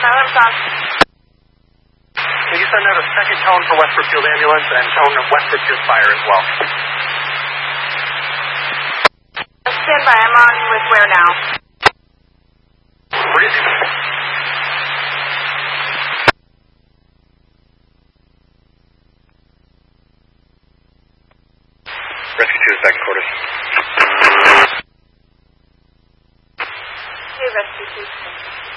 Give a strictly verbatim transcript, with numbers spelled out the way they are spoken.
Silence on. Will you send out a second tone for West Brookfield ambulance and tone of West Brookfield fire as well? Stand by. I'm on with where now? Where is he? Rescue two, second quarters. Hey, Rescue two.